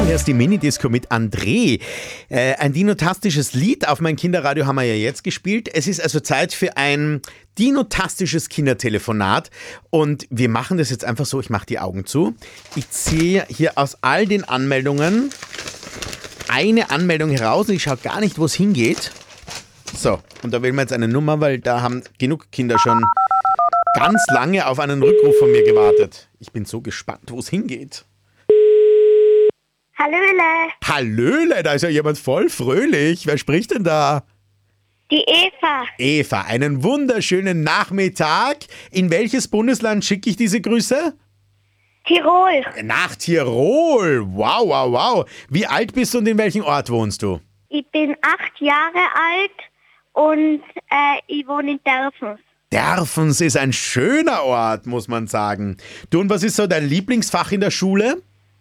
Hier ist die Mini-Disco mit André. Ein dinotastisches Lied auf mein Kinderradio haben wir ja jetzt gespielt. Es ist also Zeit für ein dinotastisches Kindertelefonat. Und wir machen das jetzt einfach so, ich mache die Augen zu. Ich ziehe hier aus all den Anmeldungen eine Anmeldung heraus und ich schaue gar nicht, wo es hingeht. So, und da wählen wir jetzt eine Nummer, weil da haben genug Kinder schon ganz lange auf einen Rückruf von mir gewartet. Ich bin so gespannt, wo es hingeht. Hallöle, Hallöle, da ist ja jemand voll fröhlich. Wer spricht denn da? die Eva. Eva, einen wunderschönen Nachmittag. In welches Bundesland schicke ich diese Grüße? Tirol. Nach Tirol. Wow, wow, wow. Wie alt bist du und in welchem Ort wohnst du? Ich bin 8 Jahre alt und ich wohne in Derfens. Derfens ist ein schöner Ort, muss man sagen. Du, und was ist so dein Lieblingsfach in der Schule?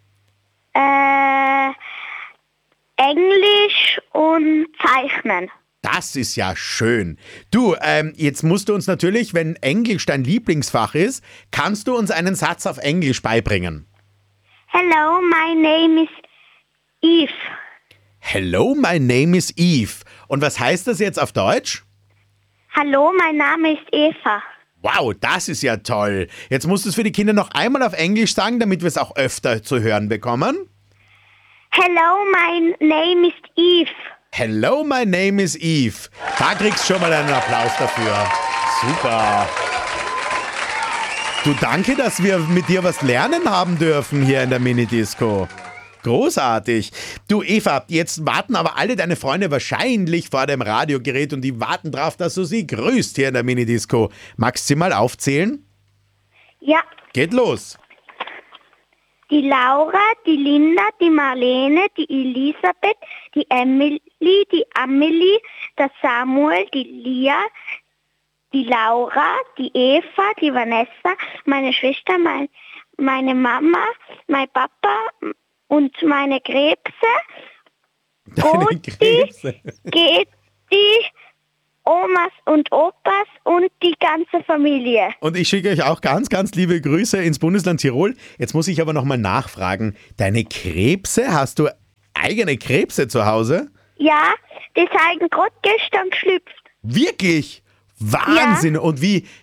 Englisch und Zeichnen. Das ist ja schön. Du, jetzt musst du uns natürlich, wenn Englisch dein Lieblingsfach ist, kannst du uns einen Satz auf Englisch beibringen. Hello, my name is Eve. Hello, my name is Eve. Und was heißt das jetzt auf Deutsch? Hallo, mein Name ist Eva. Wow, das ist ja toll. Jetzt musst du es für die Kinder noch einmal auf Englisch sagen, damit wir es auch öfter zu hören bekommen. Hello, my name is Eve. Hello, my name is Eve. Da kriegst du schon mal einen Applaus dafür. Super. Du, danke, dass wir mit dir was lernen haben dürfen hier in der Mini-Disco. Großartig. Du, Eva, jetzt warten aber alle deine Freunde wahrscheinlich vor dem Radiogerät und die warten drauf, dass du sie grüßt hier in der Mini-Disco. Magst du sie mal aufzählen? Ja, Geht los. die Laura, die Linda, die Marlene, die Elisabeth, die Emily, die Amelie, der Samuel, die Lia, die Laura, die Eva, die Vanessa, meine Schwester, meine Mama, mein Papa und meine Krebse, Deine Goti, Krebse. Geti, Omas und Opas und die ganze Familie. Und ich schicke euch auch ganz, ganz liebe Grüße ins Bundesland Tirol. Jetzt muss ich aber nochmal nachfragen. Deine Krebse, hast du eigene Krebse zu Hause? Ja, die sind gerade gestern geschlüpft. Wirklich? Wahnsinn. Ja. Und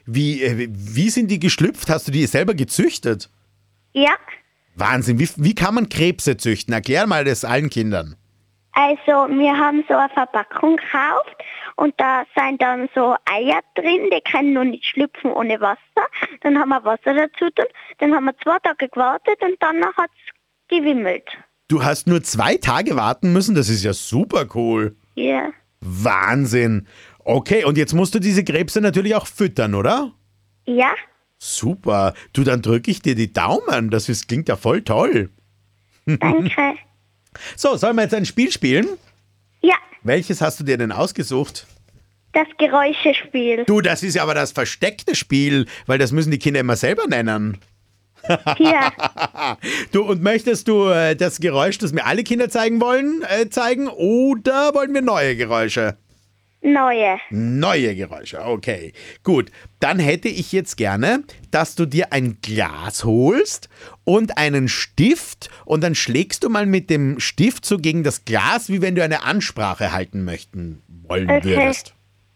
wie sind die geschlüpft? Hast du die selber gezüchtet? Ja. Wahnsinn. Wie kann man Krebse züchten? Erklär mal das allen Kindern. Also, wir haben so eine Verpackung gekauft und da sind dann so Eier drin, die können noch nicht schlüpfen ohne Wasser. Dann haben wir Wasser dazu tun, dann haben wir 2 Tage gewartet und dann hat es gewimmelt. Du hast nur 2 Tage warten müssen? Das ist ja super cool. Ja. Wahnsinn. Okay, und jetzt musst du diese Krebse natürlich auch füttern, oder? Ja. Super. Du, dann drücke ich dir die Daumen. Klingt ja voll toll. Danke. So, sollen wir jetzt ein Spiel spielen? Ja, Welches hast du dir denn ausgesucht? das Geräuschespiel. Du, das ist ja aber das versteckte Spiel, weil das müssen die Kinder immer selber nennen. Hier. Du, und möchtest du das Geräusch, das mir alle Kinder zeigen wollen, zeigen oder wollen wir neue Geräusche? Neue. Neue Geräusche, okay. Gut, dann hätte ich jetzt gerne, dass du dir ein Glas holst und einen Stift und dann schlägst du mal mit dem Stift so gegen das Glas, wie wenn du eine Ansprache halten wollen würdest.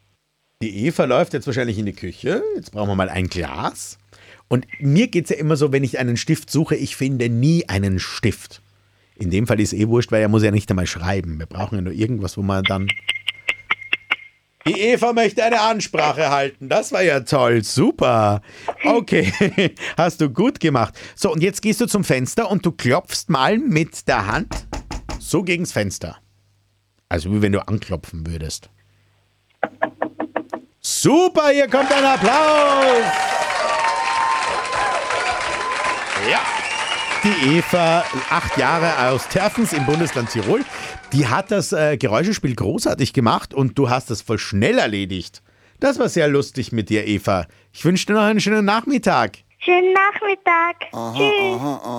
Die Eva läuft jetzt wahrscheinlich in die Küche. Jetzt brauchen wir mal ein Glas. Und mir geht es ja immer so, wenn ich einen Stift suche, ich finde nie einen Stift. In dem Fall ist wurscht, weil er muss ja nicht einmal schreiben. Wir brauchen ja nur irgendwas, wo man dann... Die Eva möchte eine Ansprache halten. Das war ja toll. Super. Okay, hast du gut gemacht. So, und jetzt gehst du zum Fenster und du klopfst mal mit der Hand so gegens Fenster. Also wie wenn du anklopfen würdest. Super, hier kommt ein Applaus. Ja. Die Eva, 8 Jahre aus Terfens im Bundesland Tirol, die hat das Geräuschespiel großartig gemacht und du hast es voll schnell erledigt. Das war sehr lustig mit dir, Eva. Ich wünsche dir noch einen schönen Nachmittag. Schönen Nachmittag. Tschüss.